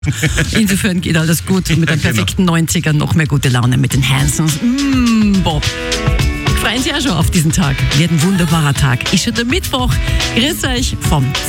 Insofern geht alles gut. Und mit einem perfekten 90er noch mehr gute Laune mit den Hansons. Bob. Freuen Sie ja schon auf diesen Tag. Wird ein wunderbarer Tag. Ist schon der Mittwoch. Grüß euch vom